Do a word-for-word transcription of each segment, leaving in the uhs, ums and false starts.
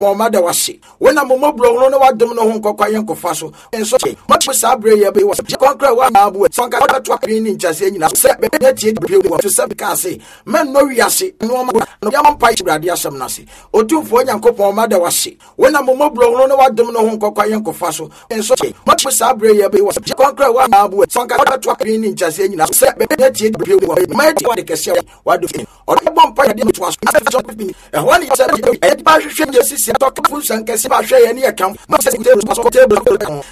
mother was she. When a momo blow no what them no home cocoyan cofaso, and so much was Sabre was conquer one abu, Sanka to in just saying, set to seven case, men no yasi, no yaman pie radiasam nasi, or two for Yanko mother was she. When a momo blow no what them no home cocoyan cofaso, and so much was Sabre was conquer one abu, Sanka to in just saying, set to my what do you or one pie didn't was and when he said, I should just talk fools and can see my share any account. Must have table.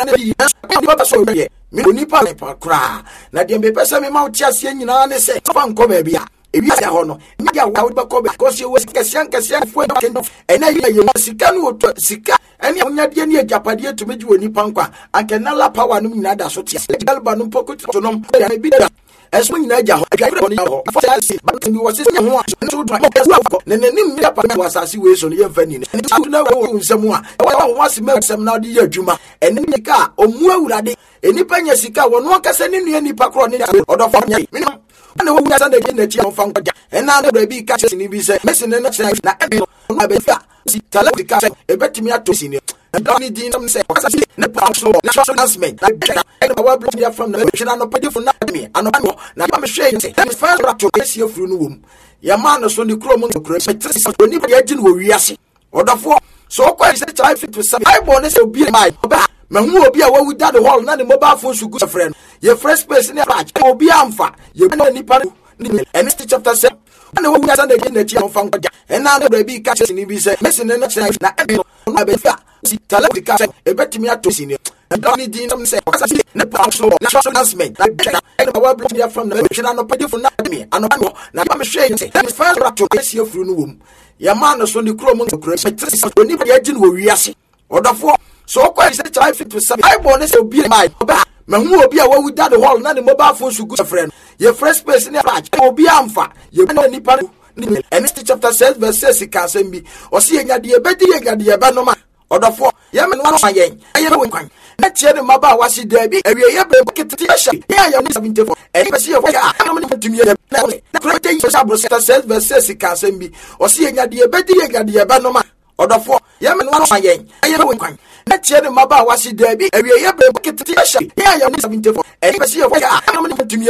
Nipa cry. Nadia be person me mount just yen and say, Fan Comebia. If you say honor, Nadia would be because you was Cassian Cassian for and I you must can Sika and you not any Japadia to meet you in Nipanqua and can allow power no nada so Albanum pocket to nom as when Nadia but you was was as you wish on your venue and you know someone once met some now the Juma and then the car or more any panya sika one one can send in any pack on it or the family. I know we are again the chief of Funka and now the baby catches in Ibiza, messing in the same. Now, I tell the cat a bet me at to see it. And Donny Dean said, national announcement. I will bring from the mission and pay for me. And now I'm ashamed. That is first to place your through room. Your man is on the chrome to create when you get in where we are. Or the four. So quite such I fit to some. I want to be my back. Mahu will be away with that hall, not the mobile phone to good friend. Your first person in a will be amfa. You know, Nipan and it's chapter seven. I know we are again the chief of Funka and now the baby catches in Ibiza, messing in the same. Now, I bet see, tell the cat a bet me at to see it. And Donny Dean said, national announcement. I will bring from the mission and pay for me. And now I'm ashamed. That is first to place your through room. Your man is on the chrome to create when you get in where we are. Or the four. So quite such I fit to some. I want to be my back. Mahu will be away with that hall, not the mobile phone to good friend. Your first person in a patch will be amfa. You know, Nipan and it's chapter says, verse says, he can't send me or see a dear Betty, a dear Banoma or the four. Yaman one of my yang. I am one. Let's hear the Maba was it there. Every year, bucket to the yeah, you're missing for and see what I'm going to me. The chapter says, verse says, he can't send me or see a dear Betty, a dear Banoma or the four. Yaman one of my yang. I am one. Let's hear the Maba was it there. Every year, bucket to the yeah, you're missing for and see what I'm going to me.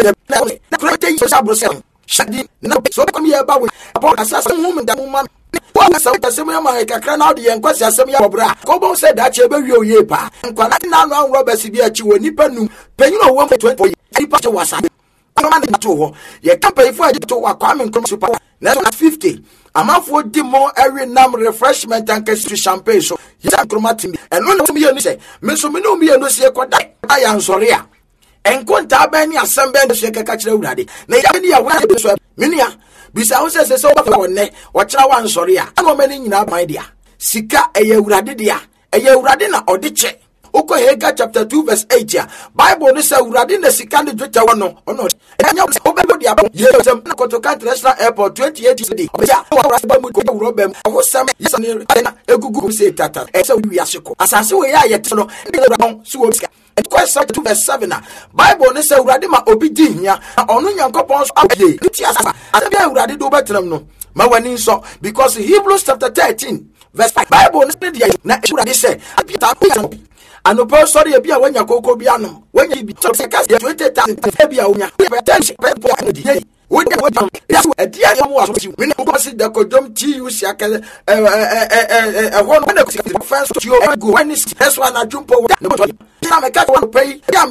The chapter says, Shadi, no, so come here about upon assassin woman that woman. What was the same America crown out the inquest as some Yabra? Cobo said that you will yepa and Qualati now Robert Sibia to a Nipanu, paying no one for twenty. Any part was a man to her. You can't pay for it to a common come super. Now at fifty. A month for the more every number refreshment and case champagne. So yes, I'm chromatic. And one to me and say, Miss Mino me and no see a I am sorry. And quanta bany assembly the shake catch the ready. Nay, I this Minia. Besides, says over ne, watch our one sorry. I'm not many in our my dear. Sika a uradidia, a uradina or ditche. Oko Hega chapter two, verse eight. Bible is a uradina sikandi drita one or not. And you over the above. Yes, I'm not to country national airport twenty-eight today. Yeah, I was Robin. I was some yes, a Google say tata. And so we are sick. As I say, we are yet to know. And question two verse seven. Bible is a radima obidinia. Onu yankopons abye. Itiasa. Asabia uradi do betrem no. Ma wani so because Hebrews chapter thirteen verse five. Bible is the na uradi say. Apita and no person sorry bia when yakoko biano. When you be talk say twenty thousand bia unya. Attention people and the when yes a dear young was when you consider the kodom T U C eh eh eh eh one when the first to your go when is this one a jump over. Now I can't want to pay. Yeah,